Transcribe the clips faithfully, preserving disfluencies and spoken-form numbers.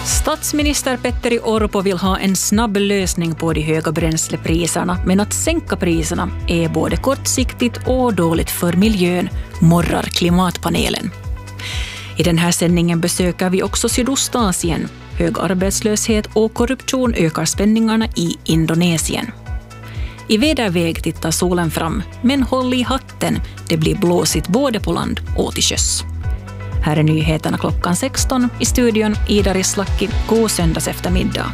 Statsminister Petteri Orpo vill ha en snabb lösning på de höga bränslepriserna, men att sänka priserna är både kortsiktigt och dåligt för miljön, morrar klimatpanelen. I den här sändningen besöker vi också Sydostasien. Hög arbetslöshet och korruption ökar spänningarna i Indonesien. I väderväg tittar solen fram, men håll i hatten, det blir blåsigt både på land och till sjöss. Här är nyheterna klockan sexton, i studion Ida Rislaki. God söndags eftermiddag.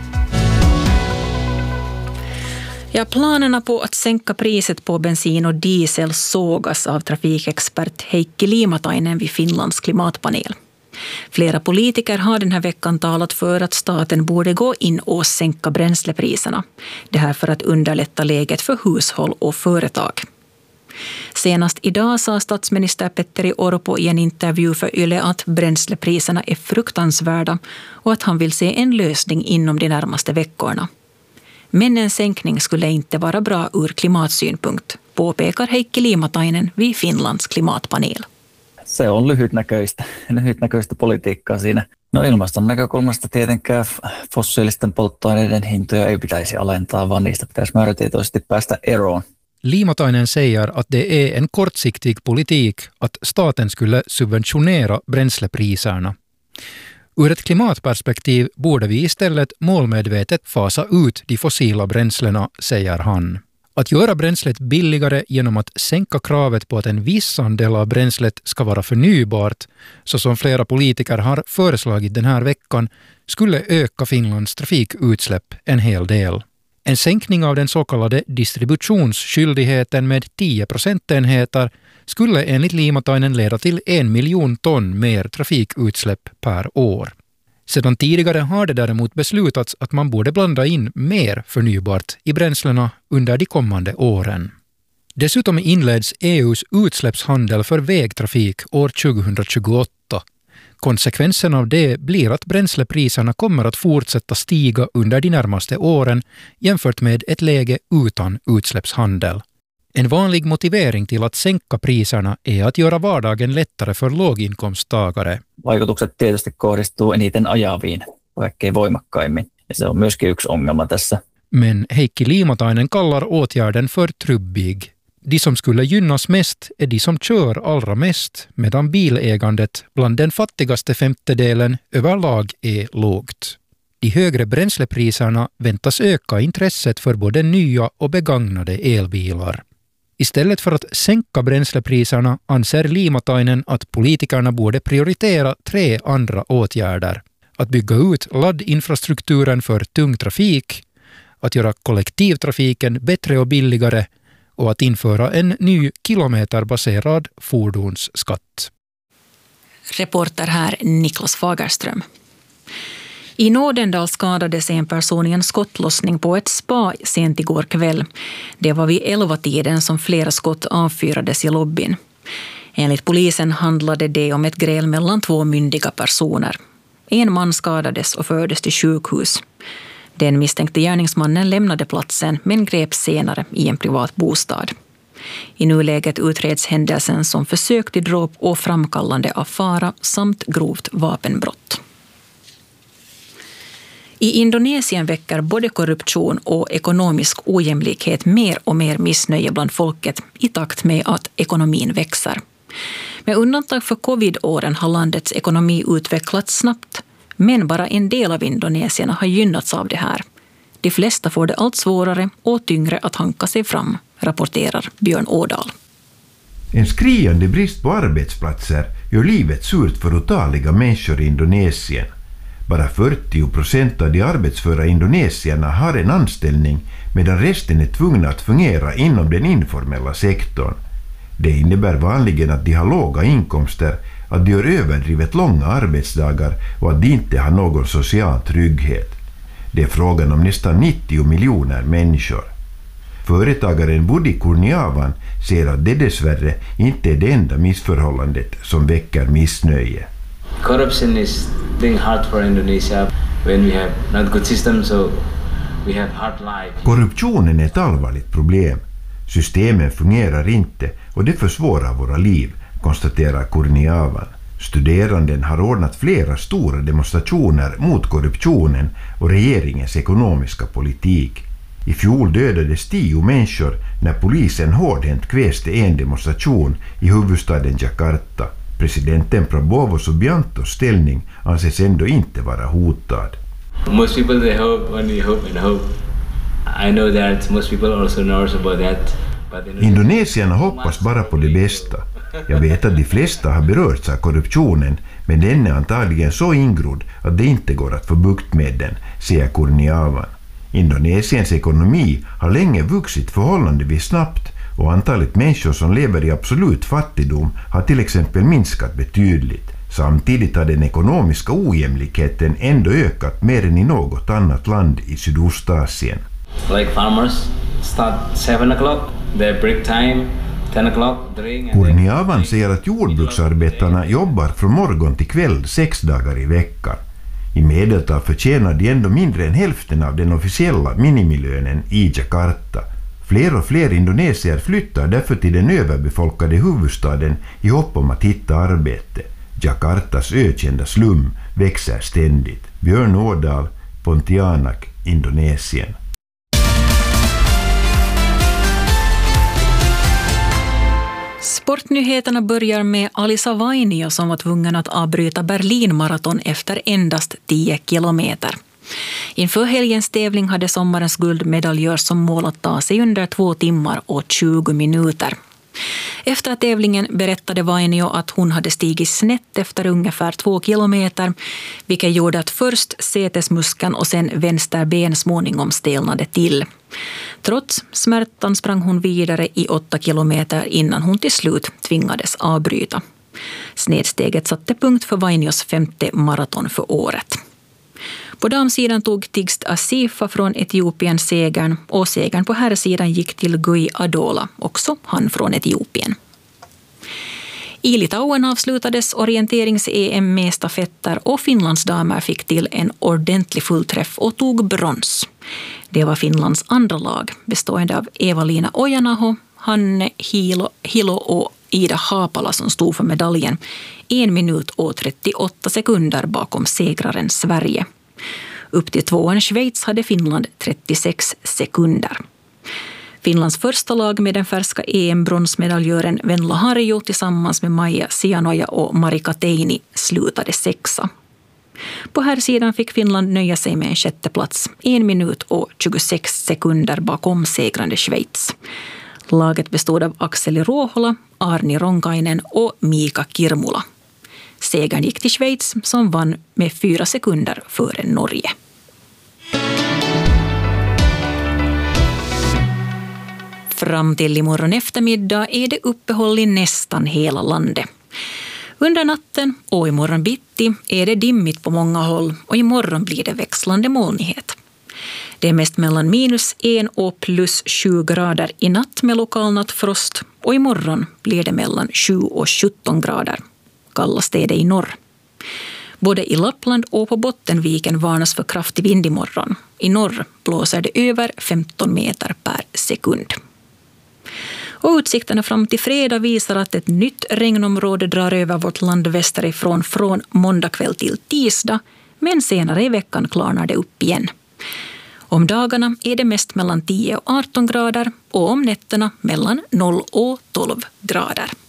Ja, planerna på att sänka priset på bensin och diesel sågas av trafikexpert Heikki Liimatainen vid Finlands klimatpanel. Flera politiker har den här veckan talat för att staten borde gå in och sänka bränslepriserna. Det här för att underlätta läget för hushåll och företag. Senast idag sa statsminister Petteri Orpo i en intervju för Yle att bränslepriserna är fruktansvärda och att han vill se en lösning inom de närmaste veckorna. Men en sänkning skulle inte vara bra ur klimatsynpunkt, påpekar Heikki Liimatainen vid Finlands klimatpanel. Se on lyhytnäköistä, lyhytnäköistä politiikkaa siinä. No ilmaston näkökulmasta tietenkään fossiilisten polttoaineiden hintoja ei pitäisi alentaa, vaan niistä pitäisi määrätietoisesti päästä eroon. Liimatainen säger att det är en kortsiktig politik att staten skulle subventionera bränslepriserna. Ur ett klimatperspektiv borde vi istället målmedvetet fasa ut de fossila bränslena, säger han. Att göra bränslet billigare genom att sänka kravet på att en viss andel av bränslet ska vara förnybart, så som flera politiker har föreslagit den här veckan, skulle öka Finlands trafikutsläpp en hel del. En sänkning av den så kallade distributionsskyldigheten med tio procentenheter skulle enligt Liimatainen leda till en miljon ton mer trafikutsläpp per år. Sedan tidigare har det däremot beslutats att man borde blanda in mer förnybart i bränslena under de kommande åren. Dessutom inleds E U:s utsläppshandel för vägtrafik år tjugohundratjugoåtta. Konsekvensen av det blir att bränslepriserna kommer att fortsätta stiga under de närmaste åren jämfört med ett läge utan utsläppshandel. En vanlig motivering till att sänka priserna är att göra vardagen lättare för låginkomsttagare. Vaikutukset tietysti kohdistuu eniten ajaviin, kaikkein voimakkaimmin. Ja se on myöskin yksi ongelma tässä. Men Heikki Liimatainen kallar åtgärden för trubbig. De som skulle gynnas mest är de som kör allra mest, medan bilägandet bland den fattigaste femtedelen överlag är lågt. De högre bränslepriserna väntas öka intresset för både nya och begagnade elbilar. Istället för att sänka bränslepriserna anser Liimatainen att politikerna borde prioritera tre andra åtgärder. Att bygga ut laddinfrastrukturen för tung trafik, att göra kollektivtrafiken bättre och billigare och att införa en ny kilometerbaserad fordonsskatt. Reporter här Niklas Fagerström. I Nådendal skadades en person i en skottlossning på ett spa sent igår kväll. Det var vid elva-tiden som flera skott avfyrades i lobbyn. Enligt polisen handlade det om ett gräl mellan två myndiga personer. En man skadades och fördes till sjukhus. Den misstänkte gärningsmannen lämnade platsen men greps senare i en privat bostad. I nuläget utreds händelsen som försök till dråp och framkallande av fara samt grovt vapenbrott. I Indonesien väcker både korruption och ekonomisk ojämlikhet mer och mer missnöje bland folket i takt med att ekonomin växer. Med undantag för covid-åren har landets ekonomi utvecklats snabbt, men bara en del av indonesierna har gynnats av det här. De flesta får det allt svårare och tyngre att hanka sig fram, rapporterar Björn Ådal. En skriande brist på arbetsplatser gör livet surt för otaliga människor i Indonesien. Bara fyrtio procent av de arbetsföra indonesierna har en anställning, medan resten är tvungna att fungera inom den informella sektorn. Det innebär vanligen att de har låga inkomster, att de gör överdrivet långa arbetsdagar och att de inte har någon social trygghet. Det är frågan om nästan nittio miljoner människor. Företagaren Budi Kurniawan ser att det dessvärre inte är det enda missförhållandet som väcker missnöje. Corruption is being hard for Indonesia when we have not good system, so we have hard life. Korruptionen är ett allvarligt problem. Systemen fungerar inte och det försvårar våra liv, konstaterar Kurniawan. Studeranden har ordnat flera stora demonstrationer mot korruptionen och regeringens ekonomiska politik. I fjol dödades tio människor när polisen hårdhänt kväste en demonstration i huvudstaden Jakarta. Presidenten Prabowo Subiantos ställning anses ändå inte vara hotad. Most people they hope, only hope and hope. I know that most people also knows about that. But Indonesierna hoppas bara på det bästa. Jag vet att de flesta har berörts av korruptionen, men den är antagligen så ingrodd att det inte går att få bukt med den, säger Kurniawan. Indonesiens ekonomi har länge vuxit förhållandevis snabbt och antalet människor som lever i absolut fattigdom har till exempel minskat betydligt. Samtidigt har den ekonomiska ojämlikheten ändå ökat mer än i något annat land i Sydostasien. like farmers start seven o'clock, their break time ten o'clock. Kurniawan säger att jordbruksarbetarna jobbar från morgon till kväll sex dagar i veckan. I medeltal förtjänar de ändå mindre än hälften av den officiella minimilönen i Jakarta. Fler och fler indonesier flyttar därför till den överbefolkade huvudstaden i hopp om att hitta arbete. Jakartas ökända slum växer ständigt. Björn Ådahl, Pontianak, Indonesien. Sportnyheterna börjar med Alisa Vainio som var tvungen att avbryta Berlinmaraton efter endast tio kilometer. Inför helgens tävling hade sommarens guldmedaljör som mål att ta sig under två timmar och tjugo minuter. Efter tävlingen berättade Vainio att hon hade stigit snett efter ungefär två kilometer, vilket gjorde att först sätesmuskeln och sen vänster ben småningom stelnade till. Trots smärtan sprang hon vidare i åtta kilometer innan hon till slut tvingades avbryta. Snedsteget satte punkt för Vainios femte maraton för året. På damsidan tog Tigst Asifa från Etiopien segern och segern på herrsidan gick till Gui Adola, också han från Etiopien. I Litauen avslutades orienterings-E M med stafetter och Finlands damer fick till en ordentlig fullträff och tog brons. Det var Finlands andra lag bestående av Eva-Lina Ojanaho, Hanne Hilo, Hilo och Ida Hapala som stod för medaljen, en minut och trettioåtta sekunder bakom segraren Sverige. Upp till tvåan Schweiz hade Finland trettiosex sekunder. Finlands första lag med den färska E M-bronsmedaljören Venla Harju tillsammans med Maija Sianoja och Marika Teini slutade sexa. På här sidan fick Finland nöja sig med en sjätte plats, en minut och tjugosex sekunder bakom segrande Schweiz. Laget bestod av Akseli Ruohola, Arni Ronkainen och Mika Kirmula. Segern gick till Schweiz som vann med fyra sekunder före Norge. Fram till imorgon eftermiddag är det uppehåll i nästan hela landet. Under natten och imorgon bitti är det dimmigt på många håll och imorgon blir det växlande molnighet. Det är mest mellan minus en och plus sju grader i natt med lokal nattfrost och imorgon blir det mellan sju och sjutton grader. Kallast är det i norr. Både i Lappland och på Bottenviken varnas för kraftig vind imorgon. I norr blåser det över femton meter per sekund. Och utsikterna fram till fredag visar att ett nytt regnområde drar över vårt land västerifrån från måndag kväll till tisdag, men senare i veckan klarnar det upp igen. Om dagarna är det mest mellan tio och arton grader och om nätterna mellan noll och tolv grader.